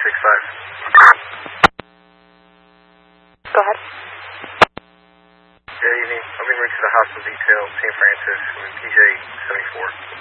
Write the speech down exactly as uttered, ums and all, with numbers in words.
six five. Go ahead. Good evening. I'm being moved to the hospital detail, Saint Francis, with P J seventy-four.